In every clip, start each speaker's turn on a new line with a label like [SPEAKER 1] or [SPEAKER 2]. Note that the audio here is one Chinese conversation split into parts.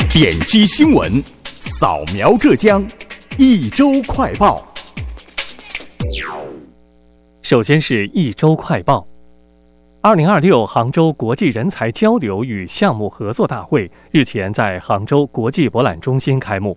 [SPEAKER 1] 点击新闻，扫描浙江，一周快报。
[SPEAKER 2] 首先是一周快报。2026杭州国际人才交流与项目合作大会日前在杭州国际博览中心开幕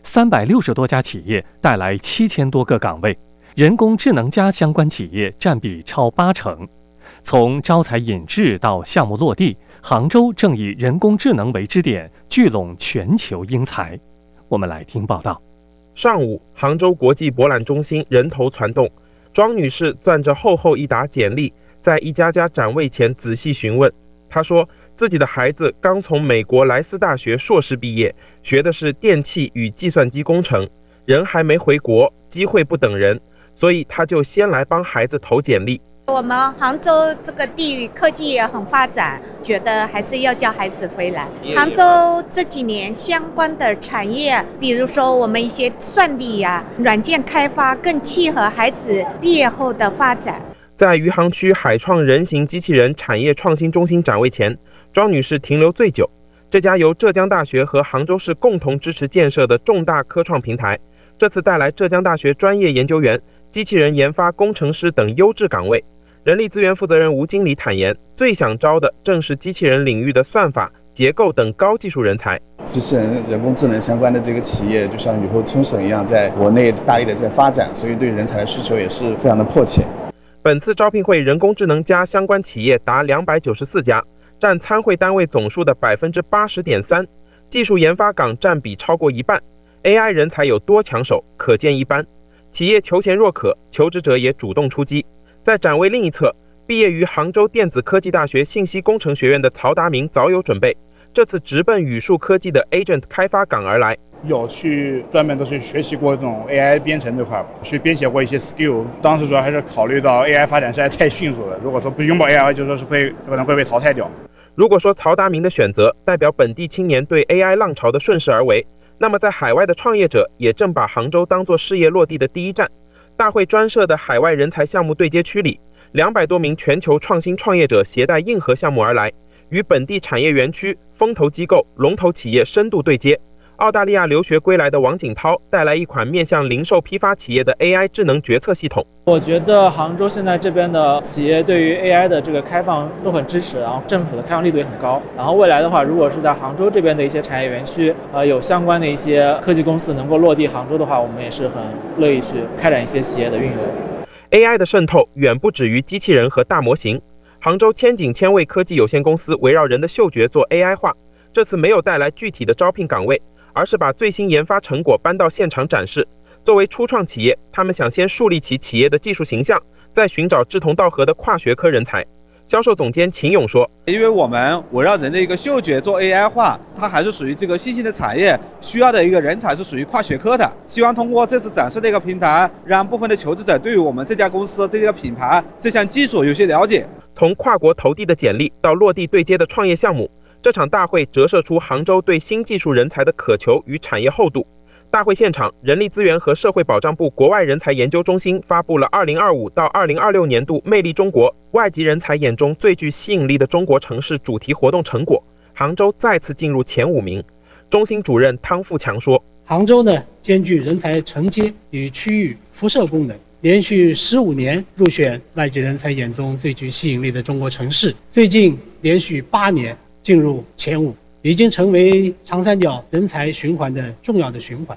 [SPEAKER 2] ，360多家企业带来7000多个岗位，人工智能加相关企业占比超80%。从招才引智到项目落地，杭州正以人工智能为支点，聚拢全球英才。我们来听报道。
[SPEAKER 3] 上午，杭州国际博览中心人头攒动，庄女士攥着厚厚一沓简历，在一家家展位前仔细询问。她说，自己的孩子刚从美国莱斯大学硕士毕业，学的是电气与计算机工程，人还没回国，机会不等人，所以她就先来帮孩子投简历。
[SPEAKER 4] 我们杭州这个地域科技也很发展，觉得还是要叫孩子回来。杭州这几年相关的产业，比如说我们一些算力呀、软件开发，更契合孩子毕业后的发展。
[SPEAKER 3] 在余杭区海创人形机器人产业创新中心展位前，庄女士停留最久。这家由浙江大学和杭州市共同支持建设的重大科创平台，这次带来浙江大学专业研究员、机器人研发工程师等优质岗位。人力资源负责人吴经理坦言，最想招的正是机器人领域的算法、结构等高技术人才。
[SPEAKER 5] 机器人、人工智能相关的这个企业，就像雨后春笋一样，在国内大力的在发展，所以对人才的需求也是非常的迫切。
[SPEAKER 3] 本次招聘会，人工智能加相关企业达294家，占参会单位总数的80.3%，技术研发岗占比超过一半。AI 人才有多抢手，可见一斑。企业求贤若渴，求职者也主动出击。在展位另一侧，毕业于杭州电子科技大学信息工程学院的曹达明早有准备，这次直奔语数科技的 Agent 开发岗而来。
[SPEAKER 6] 有去专门都去学习过这种 AI 编程这块，去编写过一些 skill。当时主要还是考虑到 AI 发展实在太迅速了，如果说不拥抱 AI， 就说是可能会被淘汰掉。
[SPEAKER 3] 如果说曹达明的选择代表本地青年对 AI 浪潮的顺势而为，那么在海外的创业者也正把杭州当作事业落地的第一站。大会专设的海外人才项目对接区里，200多名全球创新创业者携带硬核项目而来，与本地产业园区、风投机构、龙头企业深度对接。澳大利亚留学归来的王景涛带来一款面向零售批发企业的 AI 智能决策系统。
[SPEAKER 7] 我觉得杭州现在这边的企业对于 AI 的这个开放都很支持，然后政府的开放力度也很高。然后未来的话，如果是在杭州这边的一些产业园区，有相关的一些科技公司能够落地杭州的话，我们也是很乐意去开展一些企业的运营。
[SPEAKER 3] AI 的渗透远不止于机器人和大模型。杭州千景千味科技有限公司围绕人的嗅觉做 AI 化，这次没有带来具体的招聘岗位，而是把最新研发成果搬到现场展示。作为初创企业，他们想先树立起企业的技术形象，再寻找志同道合的跨学科人才。销售总监秦勇说，
[SPEAKER 8] 因为我们围绕人的一个嗅觉做 AI 化，它还是属于这个新兴的产业，需要的一个人才是属于跨学科的。希望通过这次展示的一个平台，让部分的求职者对于我们这家公司、对这个品牌、这项技术有些了解。
[SPEAKER 3] 从跨国投递的简历到落地对接的创业项目，这场大会折射出杭州对新技术人才的渴求与产业厚度。大会现场，人力资源和社会保障部国外人才研究中心发布了2025到2026年度魅力中国外籍人才眼中最具吸引力的中国城市主题活动成果，杭州再次进入前5名。中心主任汤富强说，
[SPEAKER 9] 杭州呢兼具人才承接与区域辐射功能，连续15年入选外籍人才眼中最具吸引力的中国城市，最近连续8年进入前5，已经成为长三角人才循环的重要的循环。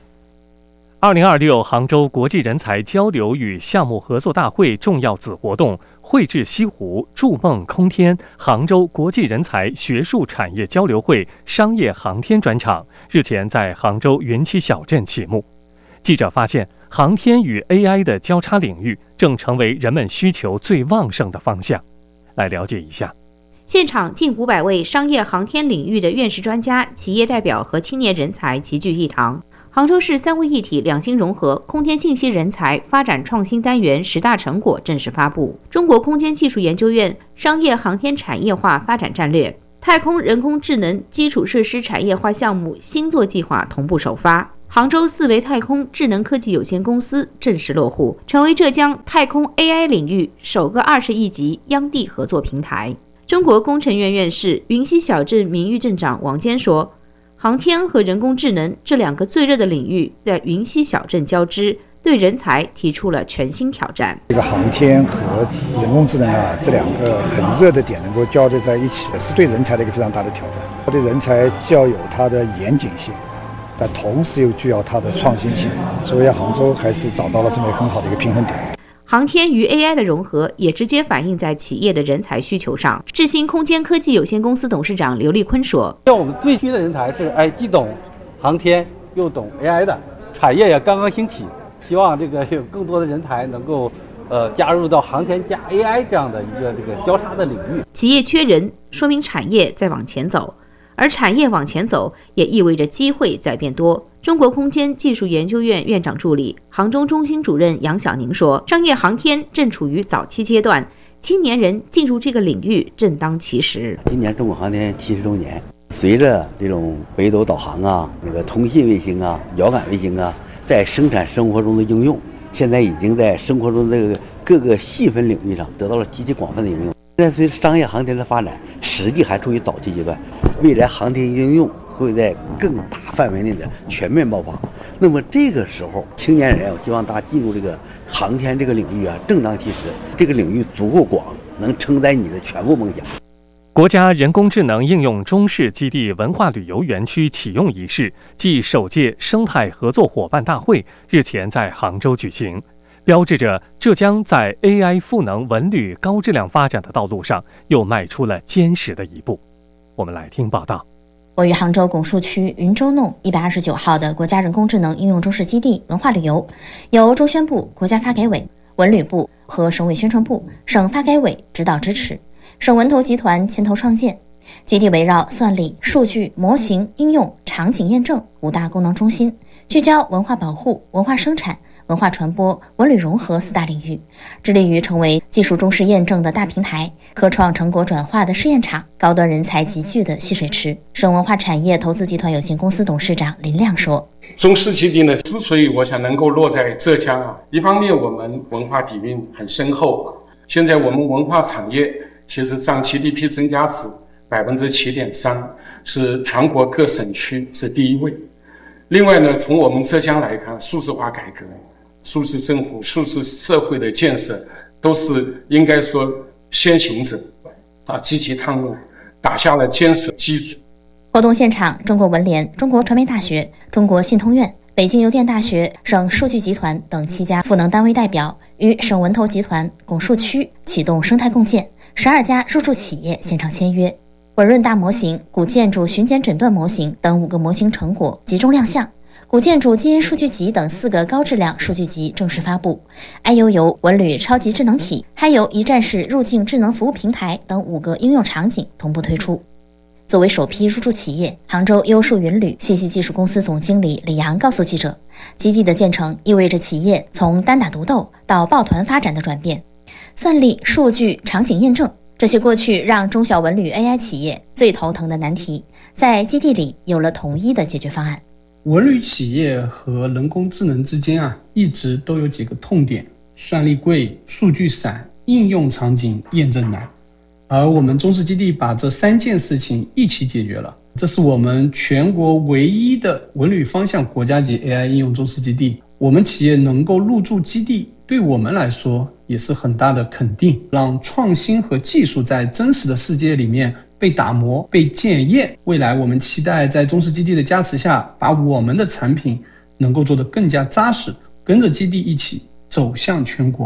[SPEAKER 2] 2026杭州国际人才交流与项目合作大会重要子活动绘制西湖筑梦空天杭州国际人才学术产业交流会商业航天专场日前在杭州云栖小镇启幕。记者发现，航天与 AI 的交叉领域正成为人们需求最旺盛的方向。来了解一下。
[SPEAKER 10] 现场近500位商业航天领域的院士专家、企业代表和青年人才齐聚一堂。杭州市3位一体两新融合空天信息人才发展创新单元10大成果正式发布，中国空间技术研究院商业航天产业化发展战略、太空人工智能基础设施产业化项目星座计划同步首发。杭州四维太空智能科技有限公司正式落户，成为浙江太空 AI 领域首个20亿级央地合作平台。中国工程院院士、云栖小镇名誉镇长王坚说， 航天和人工智能这两个最热的领域在云栖小镇交织，对人才提出了全新挑战。
[SPEAKER 11] 这个航天和人工智能这两个很热的点能够交织在一起，是对人才的一个非常大的挑战。对人才既要有它的严谨性，但同时又具有它的创新性，所以杭州还是找到了这么一个很好的一个平衡点。
[SPEAKER 10] 航天与 AI 的融合也直接反映在企业的人才需求上。智新空间科技有限公司董事长刘立坤说：“
[SPEAKER 12] 像我们最需的人才是既懂航天又懂 AI 的，产业也刚刚兴起，希望这个有更多的人才能够加入到航天加 AI 这样的一个交叉的领域。
[SPEAKER 10] 企业缺人，说明产业在往前走，而产业往前走，也意味着机会在变多。”中国空间技术研究院院长助理、杭州中心主任杨晓宁说：“商业航天正处于早期阶段，青年人进入这个领域正当其时。
[SPEAKER 13] 今年中国航天70周年，随着这种北斗导航通信卫星遥感卫星在生产生活中的应用，现在已经在生活中的各个细分领域上得到了极其广泛的应用。但随着商业航天的发展，实际还处于早期阶段，未来航天应用会在更大范围内的全面爆发。那么这个时候，青年人我希望大家进入这个航天这个领域正当其时。这个领域足够广，能承载你的全部梦想。”
[SPEAKER 2] 国家人工智能应用中试基地文化旅游园区启用仪式暨首届生态合作伙伴大会日前在杭州举行，标志着浙江在 AI 赋能文旅高质量发展的道路上又迈出了坚实的一步。我们来听报道。
[SPEAKER 14] 位于杭州拱墅区云州弄129号的国家人工智能应用中试基地文化旅游，由中宣部、国家发改委、文旅部和省委宣传部、省发改委指导支持，省文投集团牵头创建。基地围绕算力、数据、模型、应用、场景验证5大功能中心，聚焦文化保护、文化生产、文化传播、文旅融合4大领域，致力于成为技术中试验证的大平台、科创成果转化的试验场、高端人才集聚的蓄水池。省文化产业投资集团有限公司董事长林亮说：“
[SPEAKER 15] 中试基地呢，之所以我想能够落在浙江一方面我们文化底蕴很深厚，现在我们文化产业其实占 GDP 增加值7.3%，是全国各省区是第1位。另外呢，从我们浙江来看，数字化改革、数字政府、数字社会的建设，都是应该说先行者积极探路，打下了坚实基础。”
[SPEAKER 14] 活动现场，中国文联、中国传媒大学、中国信通院、北京邮电大学、省数据集团等7家赋能单位代表与省文投集团拱墅区启动生态共建，12家入驻企业现场签约。稳润大模型、古建筑巡检诊断模型等5个模型成果集中亮相，古建筑基因数据集等4个高质量数据集正式发布，IUU 文旅超级智能体，还有一站式入境智能服务平台等5个应用场景同步推出。作为首批入驻企业，杭州优数云旅信息技术公司总经理李阳告诉记者，基地的建成意味着企业从单打独斗到抱团发展的转变。算力、数据、场景验证，这些过去让中小文旅 AI 企业最头疼的难题，在基地里有了统一的解决方案。
[SPEAKER 9] 文旅企业和人工智能之间一直都有几个痛点：算力贵、数据散、应用场景验证难。而我们中试基地把这3件事情一起解决了，这是我们全国唯一的文旅方向国家级 AI 应用中试基地。我们企业能够入驻基地，对我们来说也是很大的肯定，让创新和技术在真实的世界里面被打磨、被检验。未来我们期待在中试基地的加持下，把我们的产品能够做得更加扎实，跟着基地一起走向全国。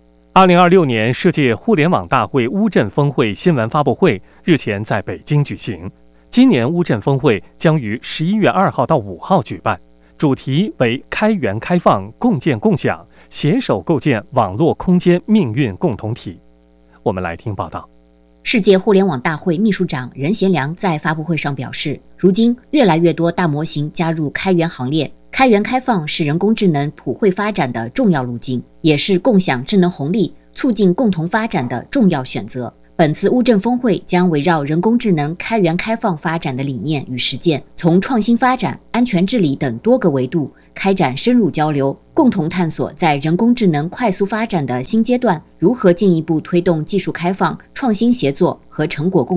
[SPEAKER 2] 2026年世界互联网大会乌镇峰会新闻发布会日前在北京举行。今年乌镇峰会将于11月2号到5号举办，主题为开源开放、共建共享，携手构建网络空间命运共同体。我们来听报道。
[SPEAKER 16] 世界互联网大会秘书长任贤良在发布会上表示，如今越来越多大模型加入开源行列，开源开放是人工智能普惠发展的重要路径，也是共享智能红利、促进共同发展的重要选择。本次乌镇峰会将围绕人工智能开源开放发展的理念与实践，从创新发展、安全治理等多个维度开展深入交流，共同探索在人工智能快速发展的新阶段如何进一步推动技术开放、创新协作和成果共享。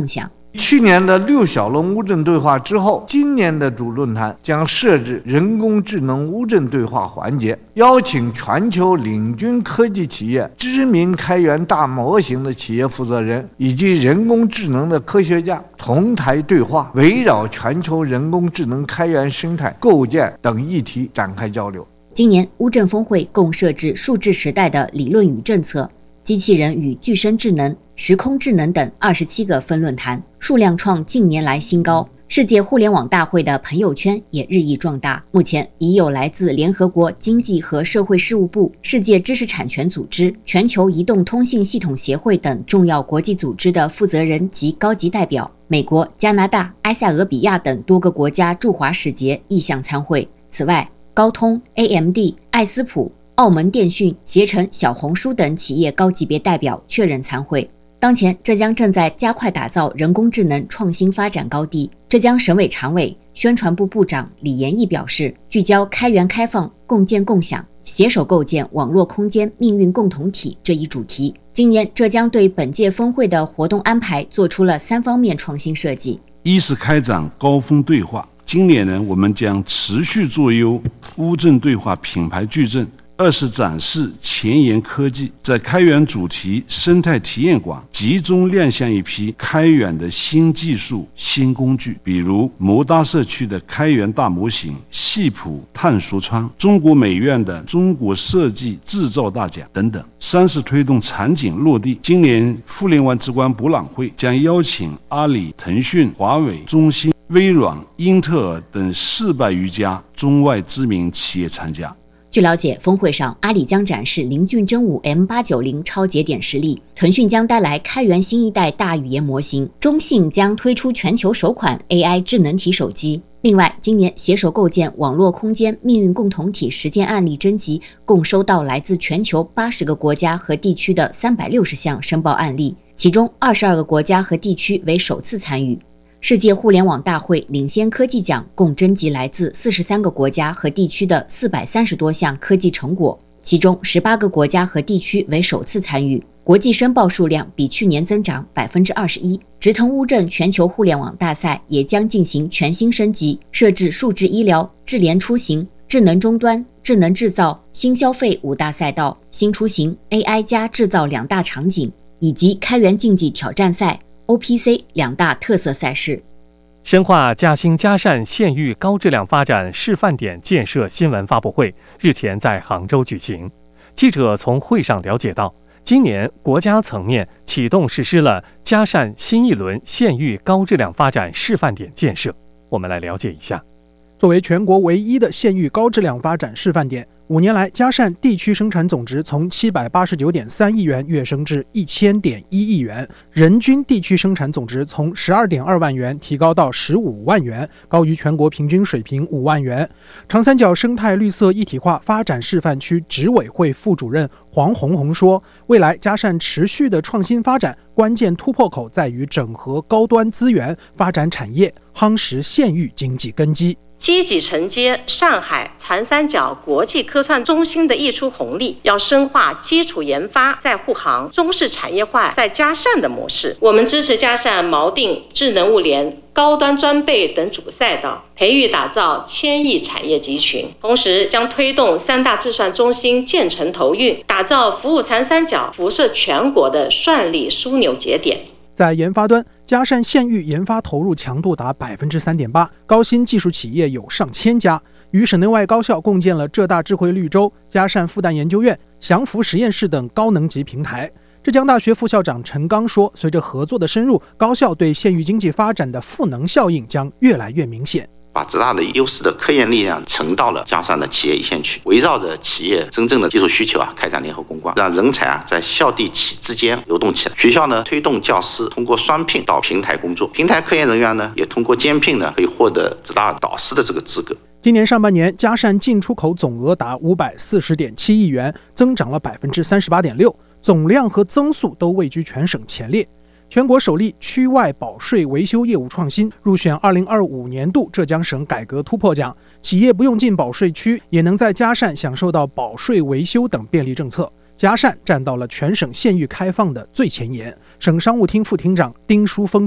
[SPEAKER 17] 去年的6小龙乌镇对话之后，今年的主论坛将设置人工智能乌镇对话环节，邀请全球领军科技企业、知名开源大模型的企业负责人以及人工智能的科学家同台对话，围绕全球人工智能开源生态构建等议题展开交流。
[SPEAKER 16] 今年乌镇峰会共设置数字时代的理论与政策、机器人与具身智能、时空智能等27个分论坛，数量创近年来新高。世界互联网大会的朋友圈也日益壮大，目前已有来自联合国经济和社会事务部、世界知识产权组织、全球移动通信系统协会等重要国际组织的负责人及高级代表，美国、加拿大、埃塞俄比亚等多个国家驻华使节意向参会。此外，高通、AMD、艾斯普、澳门电讯、携程、小红书等企业高级别代表确认参会。当前，浙江正在加快打造人工智能创新发展高地。浙江省委常委、宣传部部长李延义表示，聚焦开源开放、共建共享，携手构建网络空间命运共同体这一主题。今年，浙江对本届峰会的活动安排做出了3方面创新设计：
[SPEAKER 18] 一是开展高峰对话，今年呢，我们将持续做优乌镇对话品牌矩阵；二是展示前沿科技，在开源主题生态体验馆集中亮相一批开源的新技术、新工具，比如摩搭社区的开源大模型、系谱探索窗、中国美院的中国设计制造大奖等等。三是推动场景落地，今年互联网之光博览会将邀请阿里、腾讯、华为、中兴、微软、英特尔等400余家中外知名企业参加。
[SPEAKER 16] 据了解，峰会上阿里将展示林俊真5 M890 超节点实力，腾讯将带来开源新一代大语言模型，中信将推出全球首款 AI 智能体手机。另外，今年携手构建网络空间命运共同体实践案例征集共收到来自全球80个国家和地区的360项申报案例，其中22个国家和地区为首次参与。世界互联网大会领先科技奖共征集来自43个国家和地区的430多项科技成果，其中18个国家和地区为首次参与，国际申报数量比去年增长21%。直腾乌镇全球互联网大赛也将进行全新升级，设置数字医疗、智联出行、智能终端、智能制造、新消费5大赛道，新出行、AI 加制造2大场景，以及开源竞技挑战赛OPC 2大特色赛事。
[SPEAKER 2] 深化嘉兴嘉善县域高质量发展示范点建设新闻发布会日前在杭州举行。记者从会上了解到，今年国家层面启动实施了嘉善新一轮县域高质量发展示范点建设。我们来了解一下。
[SPEAKER 19] 作为全国唯一的县域高质量发展示范点，5年来，嘉善地区生产总值从789.3亿元跃升至1000.1亿元，人均地区生产总值从12.2万元提高到15万元，高于全国平均水平5万元。长三角生态绿色一体化发展示范区执委会副主任黄红红说，未来嘉善持续的创新发展，关键突破口在于整合高端资源，发展产业，夯实县域经济根基。
[SPEAKER 20] 积极承接上海、长三角国际科创中心的溢出红利，要深化基础研发在沪杭、中式产业化在嘉善的模式。我们支持嘉善锚定智能物联、高端装备等主赛道，培育打造1000亿产业集群。同时将推动3大智算中心建成投运，打造服务长三角、辐射全国的算力枢纽节点。
[SPEAKER 19] 在研发端，嘉善县域研发投入强度达 3.8%， 高新技术企业有上千家，与省内外高校共建了浙大智慧绿洲、嘉善复旦研究院、祥福实验室等高能级平台。浙江大学副校长陈刚说，随着合作的深入，高校对县域经济发展的赋能效应将越来越明显。
[SPEAKER 21] 把浙大的优势的科研力量呈到了嘉善的企业一线区，围绕着企业真正的技术需求开展联合攻关，让人才在校地企之间流动起来。学校呢推动教师通过双聘到平台工作，平台科研人员呢也通过兼聘呢可以获得浙大导师的这个资格。
[SPEAKER 19] 今年上半年，嘉善进出口总额达540.7亿元，增长了 38.6%， 总量和增速都位居全省前列。全国首例区外保税维修业务创新入选2025年度浙江省改革突破奖，企业不用进保税区，也能在嘉善享受到保税维修等便利政策。嘉善站到了全省县域开放的最前沿。省商务厅副厅长丁书峰说，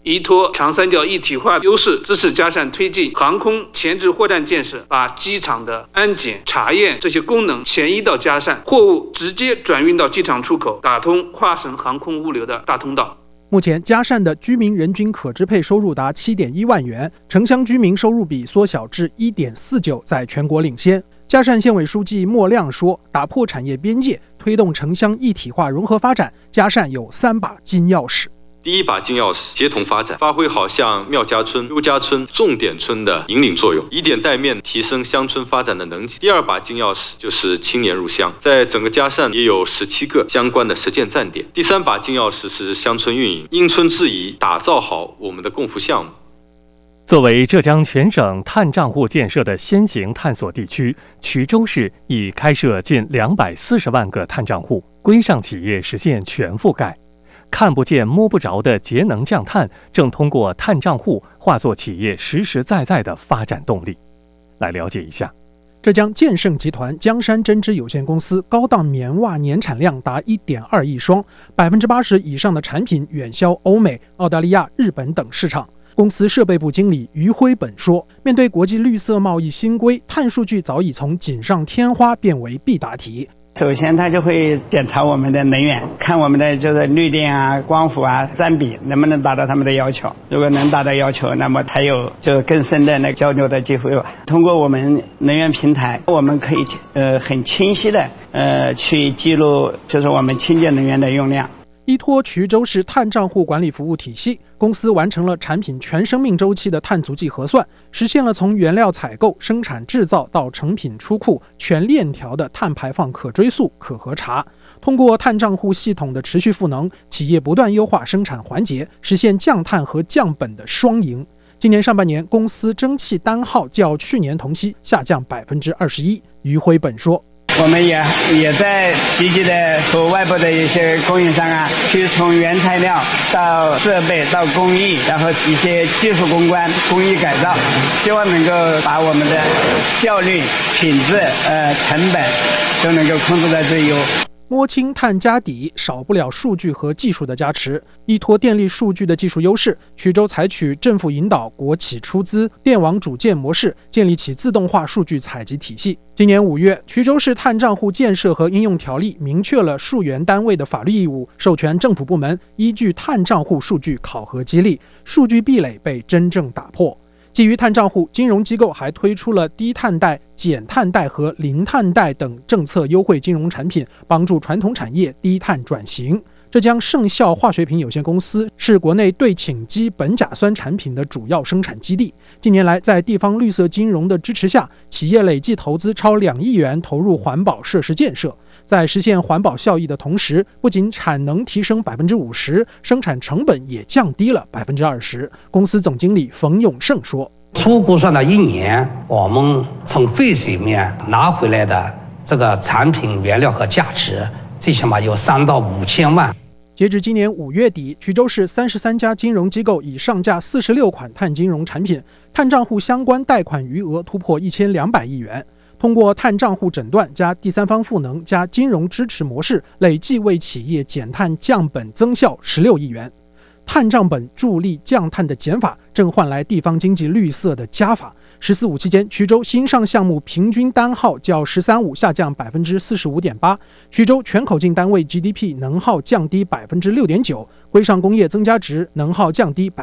[SPEAKER 1] 依托长三角一体化优势，支持嘉善推进航空前置货站建设，把机场的安检、查验这些功能迁移到嘉善，货物直接转运到机场出口，打通跨省航空物流的大通道。
[SPEAKER 19] 目前，嘉善的居民人均可支配收入达 7.1 万元，城乡居民收入比缩小至 1.49， 在全国领先。嘉善县委书记莫亮说，打破产业边界，推动城乡一体化融合发展，嘉善有3把金钥匙。
[SPEAKER 22] 第一把金钥匙，协同发展，发挥好像庙家村、邱家村、重点村的引领作用，以点带面提升乡村发展的能级。第二把金钥匙就是青年入乡，在整个嘉善也有17个相关的实践站点。第三把金钥匙是乡村运营，因村制宜，打造好我们的共扶项目。
[SPEAKER 2] 作为浙江全省碳账户建设的先行探索地区，衢州市已开设近240万个碳账户，规上企业实现全覆盖。看不见摸不着的节能降碳，正通过碳账户化作企业实实在在的发展动力。来了解一下，
[SPEAKER 19] 浙江建盛集团江山针织有限公司高档棉袜年产量达 1.2 亿双，80%以上的产品远销欧美、澳大利亚、日本等市场。公司设备部经理于辉本说，面对国际绿色贸易新规，碳数据早已从锦上添花变为必答题。
[SPEAKER 23] 首先，他就会检查我们的能源，看我们的就是绿电啊、光伏啊占比能不能达到他们的要求。如果能达到要求，那么才有就更深的那个交流的机会吧。通过我们能源平台，我们可以很清晰的去记录就是我们清洁能源的用量。
[SPEAKER 19] 依托衢州市碳账户管理服务体系，公司完成了产品全生命周期的碳足迹核算，实现了从原料采购、生产制造到成品出库全链条的碳排放可追溯、可核查。通过碳账户系统的持续赋能，企业不断优化生产环节，实现降碳和降本的双赢。今年上半年，公司蒸汽单号较去年同期下降 21%。于辉本说，
[SPEAKER 23] 我们也在积极的和外部的一些供应商啊，去从原材料到设备到工艺，然后一些技术攻关、工艺改造，希望能够把我们的效率、品质、成本都能够控制在最优。
[SPEAKER 19] 摸清碳家底，少不了数据和技术的加持。依托电力数据的技术优势，衢州采取政府引导、国企出资、电网组建模式，建立起自动化数据采集体系。今年5月，衢州市碳账户建设和应用条例明确了数源单位的法律义务，授权政府部门依据碳账户数据考核激励，数据壁垒被真正打破。基于碳账户，金融机构还推出了低碳贷、减碳贷和零碳贷等政策优惠金融产品，帮助传统产业低碳转型。浙江盛效化学品有限公司是国内对羟基苯甲酸产品的主要生产基地。近年来，在地方绿色金融的支持下，企业累计投资超2亿元投入环保设施建设。在实现环保效益的同时，不仅产能提升 50%， 生产成本也降低了 20%。公司总经理冯永胜说，
[SPEAKER 24] 初估算到1年，我们从废水面拿回来的这个产品原料和价值，最起码有3到5千万。
[SPEAKER 19] 截至今年5月底，衢州市33家金融机构已上架46款碳金融产品，碳账户相关贷款余额突破1200亿元。通过碳账户诊断加第三方赋能加金融支持模式，累计为企业减碳降本增效16亿元。碳账本助力降碳的减法，正换来地方经济绿色的加法。“14·5”期间，衢州新上项目平均单号较“13·5”下降 45.8%， 衢州全口径单位 GDP 能耗降低 6.9%， 规上工业增加值能耗降低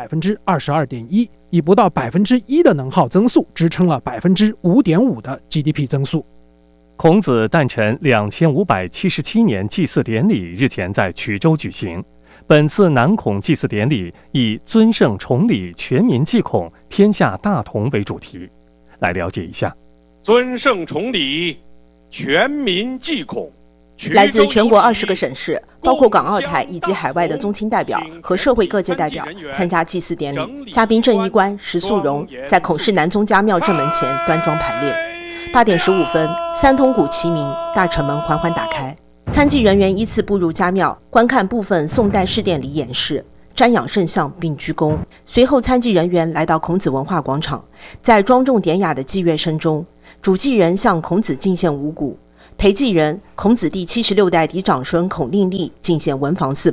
[SPEAKER 19] 22.1%， 以不到 1% 的能耗增速支撑了 5.5% 的 GDP 增速。
[SPEAKER 2] 孔子诞辰2577年祭祀典礼日前在衢州举行。本次南孔祭祀典礼以尊圣崇礼，全民祭孔，天下大同为主题。来了解一下，
[SPEAKER 25] 尊圣崇礼，全民祭孔。
[SPEAKER 26] 来自全国20个省市，包括港澳台以及海外的宗亲代表和社会各界代表参加祭祀典礼。嘉宾郑衣冠、石素荣在孔氏南宗家庙正门前端庄排列。8点15分，3通鼓齐鸣，大城门缓缓打开。参祭人员依次步入家庙，观看部分宋代式典礼演示，瞻仰圣像并鞠躬。随后，参祭人员来到孔子文化广场，在庄重典雅的祭乐声中，主祭人向孔子进献五谷，陪祭人孔子第76代嫡长孙孔令立进献文房四宝，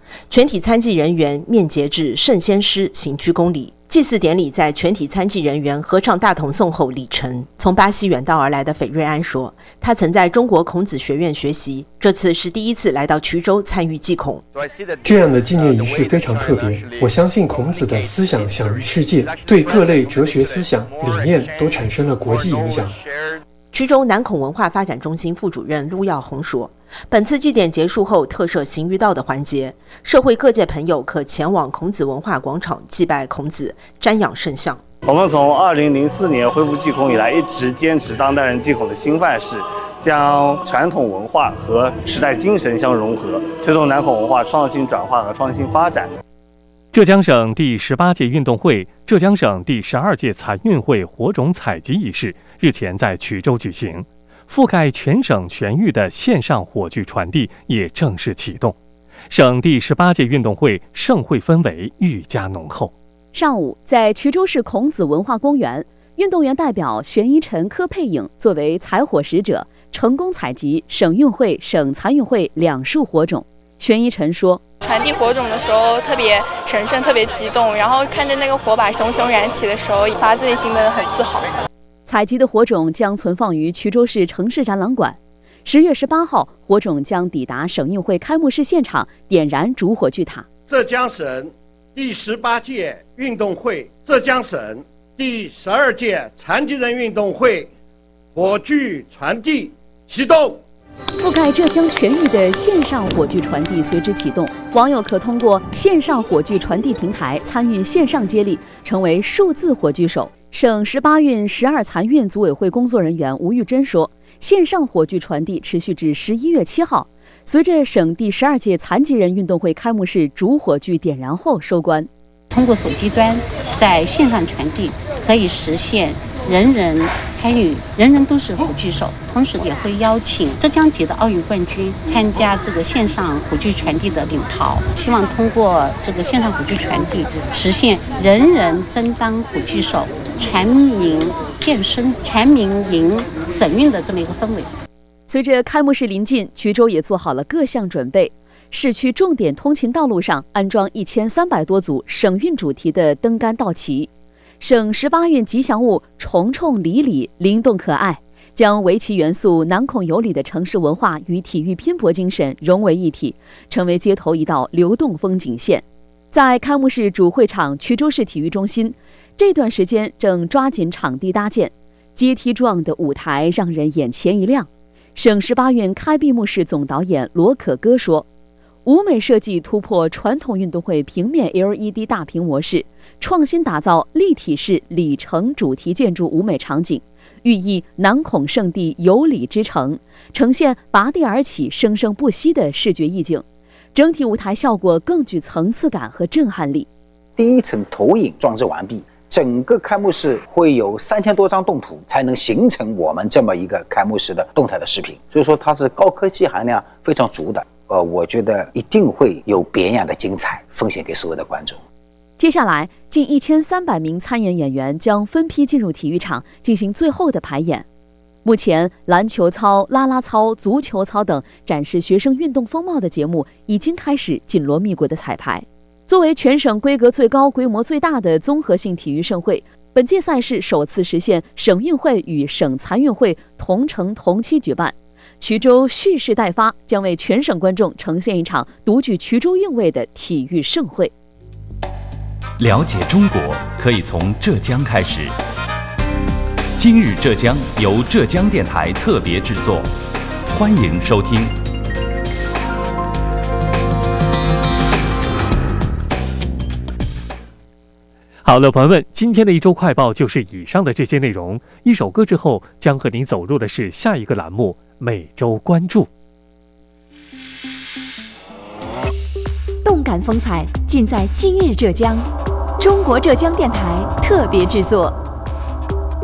[SPEAKER 26] 全体参祭人员面节至圣先师行鞠躬礼。祭祀典礼在全体参祭人员合唱大同颂后礼成。从巴西远道而来的斐瑞安说，他曾在中国孔子学院学习，这次是第一次来到衢州参与祭孔。
[SPEAKER 3] 这样的纪念仪式非常特别，我相信孔子的思想享誉世界，对各类哲学思想理念都产生了国际影响。
[SPEAKER 26] 衢州南孔文化发展中心副主任陆耀宏说，本次祭典结束后特设行于道的环节，社会各界朋友可前往孔子文化广场祭拜孔子，瞻仰圣像。
[SPEAKER 4] 我们从2004年恢复祭孔以来，一直坚持当代人祭孔的新范式，将传统文化和时代精神相融合，推动南孔文化创新转化和创新发展。
[SPEAKER 2] 浙江省第18届运动会、浙江省第12届残运会火种采集仪式日前在衢州举行，覆盖全省全域的线上火炬传递也正式启动。省第18届运动会盛会氛围愈加浓厚。
[SPEAKER 5] 上午，在衢州市孔子文化公园，运动员代表玄一晨、柯佩颖作为采火使者，成功采集省运会、省残运会2束火种。玄一晨说，
[SPEAKER 6] 传递火种的时候特别神圣，特别激动，然后看着那个火把熊熊燃起的时候，发自内心的很自豪。
[SPEAKER 5] 采集的火种将存放于衢州市城市展览馆。10月18号，火种将抵达省运会开幕式现场，点燃主火炬塔。
[SPEAKER 7] 浙江省第18届运动会、浙江省第12届残疾人运动会火炬传递启动。
[SPEAKER 5] 覆盖浙江全域的线上火炬传递随之启动，网友可通过线上火炬传递平台参与线上接力，成为数字火炬手。省18运12残运组委会工作人员吴玉珍说，线上火炬传递持续至11月7号，随着省第12届残疾人运动会开幕式主火炬点燃后收官。
[SPEAKER 8] 通过手机端在线上传递，可以实现人人参与，人人都是火炬手，同时也会邀请浙江籍的奥运冠军参加这个线上火炬传递的领跑。希望通过这个线上火炬传递，实现人人争当火炬手，全民健身、全民赢省运的这么一个氛围。
[SPEAKER 5] 随着开幕式临近，衢州也做好了各项准备。市区重点通勤道路上安装1300多组省运主题的灯杆道旗。省18运吉祥物虫虫李李灵动可爱，将围棋元素、南孔有礼的城市文化与体育拼搏精神融为一体，成为街头一道流动风景线。在开幕式主会场衢州市体育中心，这段时间正抓紧场地搭建，阶梯状的舞台让人眼前一亮。省18运开闭幕式总导演罗可歌说，舞美设计突破传统运动会平面 LED 大屏模式，创新打造立体式里程主题建筑舞美场景，寓意南孔圣地有礼之城，呈现拔地而起、生生不息的视觉意境。整体舞台效果更具层次感和震撼力。
[SPEAKER 27] 第一层投影装置完毕，整个开幕式会有3000多张动图，才能形成我们这么一个开幕式的动态的视频。所以说它是高科技含量非常足的。我觉得一定会有别样的精彩奉献给所有的观众。
[SPEAKER 5] 接下来，近1300名参演演员将分批进入体育场进行最后的排演。目前，篮球操、啦啦操、足球操等展示学生运动风貌的节目已经开始紧锣密鼓的彩排。作为全省规格最高、规模最大的综合性体育盛会，本届赛事首次实现省运会与省残运会同城同期举办。衢州蓄势待发，将为全省观众呈现一场独具衢州韵味的体育盛会。
[SPEAKER 28] 了解中国可以从浙江开始。今日浙江由浙江电台特别制作，欢迎收听。
[SPEAKER 2] 好了，朋友们，今天的一周快报就是以上的这些内容。一首歌之后，将和您走入的是下一个栏目——每周关注。
[SPEAKER 29] 动感风采尽在今日浙江，中国浙江电台特别制作。